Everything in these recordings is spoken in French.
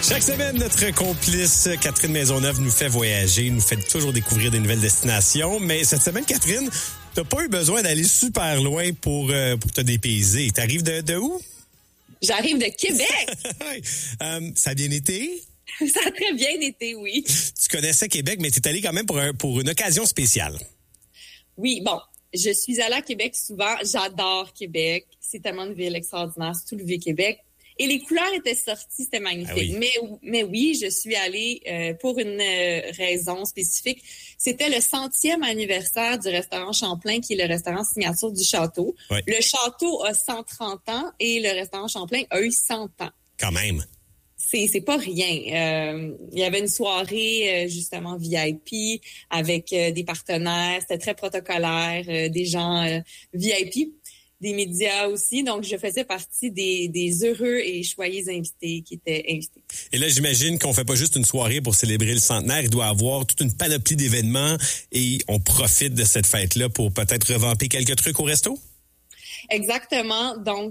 Chaque semaine, notre complice Catherine Maisonneuve nous fait voyager, nous fait toujours découvrir des nouvelles destinations. Mais cette semaine, Catherine, t'as pas eu besoin d'aller super loin pour te dépayser. T'arrives de où? J'arrive de Québec. Ça a bien été? Ça a très bien été, oui. Tu connaissais Québec, mais t'es allé quand même pour une occasion spéciale. Oui, bon, je suis allée à Québec souvent. J'adore Québec. C'est tellement une ville extraordinaire, c'est tout le Vieux-Québec. Et les couleurs étaient sorties, c'était magnifique. Ah oui. Mais oui, je suis allée pour une raison spécifique. C'était le 100e anniversaire du restaurant Champlain, qui est le restaurant signature du château. Oui. Le château a 130 ans et le restaurant Champlain a eu 100 ans. Quand même. C'est pas rien. Il y avait une soirée justement VIP avec des partenaires. C'était très protocolaire, des gens VIP, des médias aussi. Donc, je faisais partie des heureux et choyés invités qui étaient invités. Et là, j'imagine qu'on fait pas juste une soirée pour célébrer le centenaire. Il doit y avoir toute une panoplie d'événements et on profite de cette fête-là pour peut-être revamper quelques trucs au resto? Exactement. Donc,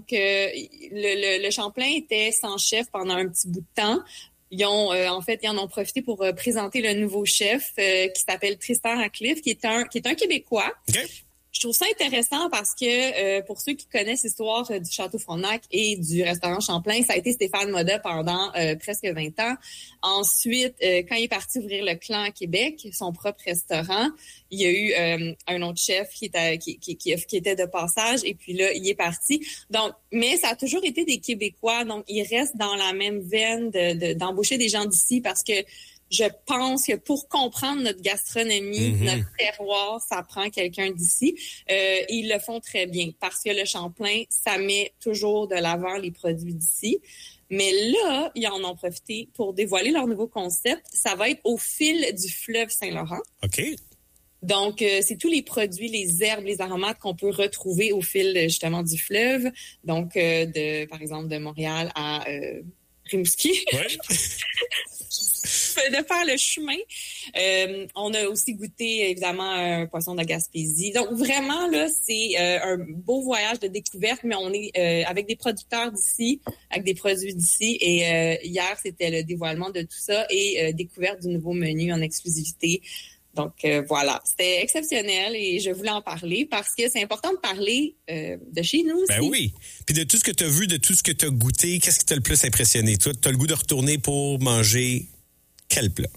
le Champlain était sans chef pendant un petit bout de temps. Ils ont, ils en ont profité pour présenter le nouveau chef qui s'appelle Tristan Radcliffe, qui est un Québécois. Okay. Je trouve ça intéressant parce que pour ceux qui connaissent l'histoire du Château Frontenac et du restaurant Champlain, ça a été Stéphane Moda pendant presque 20 ans. Ensuite, quand il est parti ouvrir le Clan à Québec, son propre restaurant, il y a eu un autre chef qui était de passage et puis là, il est parti. Donc, mais ça a toujours été des Québécois, donc ils restent dans la même veine d'embaucher des gens d'ici parce que je pense que pour comprendre notre gastronomie, notre terroir, ça prend quelqu'un d'ici. Ils le font très bien parce que le Champlain, ça met toujours de l'avant les produits d'ici. Mais là, ils en ont profité pour dévoiler leur nouveau concept. Ça va être au fil du fleuve Saint-Laurent. OK. Donc, c'est tous les produits, les herbes, les aromates qu'on peut retrouver au fil justement du fleuve. Donc, par exemple, de Montréal à Rimouski. Ouais. De faire le chemin. On a aussi goûté, évidemment, un poisson de la Gaspésie. Donc, vraiment, là, c'est un beau voyage de découverte, mais on est avec des producteurs d'ici, avec des produits d'ici. Et hier, c'était le dévoilement de tout ça et découverte du nouveau menu en exclusivité. Donc, voilà, c'était exceptionnel et je voulais en parler parce que c'est important de parler de chez nous aussi. Ben oui. Puis de tout ce que tu as vu, de tout ce que tu as goûté, qu'est-ce qui t'a le plus impressionné? Toi, tu as le goût de retourner pour manger quel plat?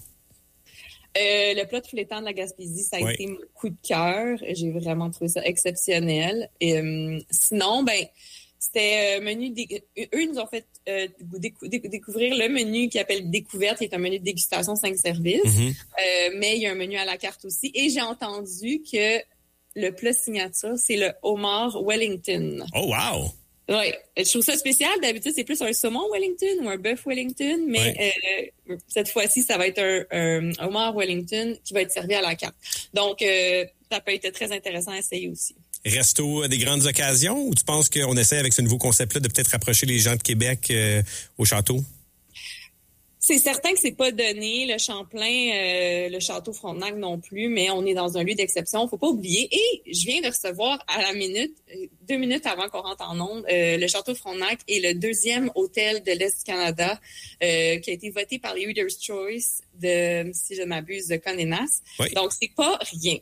Le plat de flétan de la Gaspésie, ça a été mon coup de cœur. J'ai vraiment trouvé ça exceptionnel. Sinon, c'était menu... Eux, ils nous ont fait découvrir le menu qui s'appelle Découverte, qui est un menu de dégustation 5 services. Mais il y a un menu à la carte aussi. Et j'ai entendu que le plat signature, c'est le homard Wellington. Oh, wow! Oui, je trouve ça spécial. D'habitude, c'est plus un saumon Wellington ou un bœuf Wellington, mais cette fois-ci, ça va être un homard Wellington qui va être servi à la carte. Donc, ça peut être très intéressant à essayer aussi. Resto des grandes occasions ou tu penses qu'on essaie avec ce nouveau concept-là de peut-être rapprocher les gens de Québec au château? C'est certain que c'est pas donné, le Champlain, le Château Frontenac non plus, mais on est dans un lieu d'exception, faut pas oublier. Et je viens de recevoir à la minute, 2 minutes avant qu'on rentre en ondes, le Château Frontenac est le 2e hôtel de l'Est du Canada qui a été voté par les Reader's Choice de, si je m'abuse, de Condé Nast. Oui. Donc, c'est pas rien.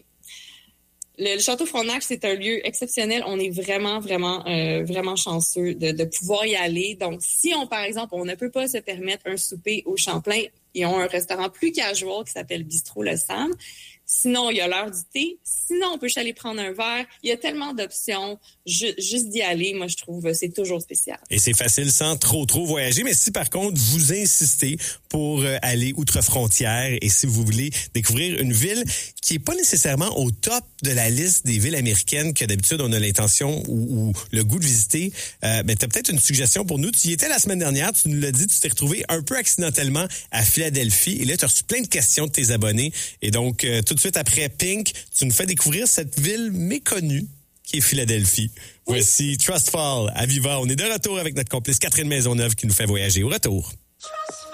Le Château Frontenac, c'est un lieu exceptionnel. On est vraiment, vraiment, vraiment chanceux de pouvoir y aller. Donc, si par exemple, on ne peut pas se permettre un souper au Champlain, ils ont un restaurant plus casual qui s'appelle Bistrot Le Sam. Sinon, il y a l'heure du thé. Sinon, on peut juste aller prendre un verre. Il y a tellement d'options. Juste d'y aller, moi, je trouve, c'est toujours spécial. Et c'est facile sans trop voyager. Mais si, par contre, vous insistez pour aller outre-frontière et si vous voulez découvrir une ville qui est pas nécessairement au top de la liste des villes américaines que d'habitude on a l'intention ou le goût de visiter, t'as peut-être une suggestion pour nous. Tu y étais la semaine dernière, tu nous l'as dit, tu t'es retrouvé un peu accidentellement à Philadelphie et là, tu as reçu plein de questions de tes abonnés. Et donc, tout de suite après Pink, tu nous fais découvrir cette ville méconnue qui est Philadelphie. Oui. Voici Trust Fall à Viva. On est de retour avec notre complice Catherine Maisonneuve qui nous fait voyager au retour. Trust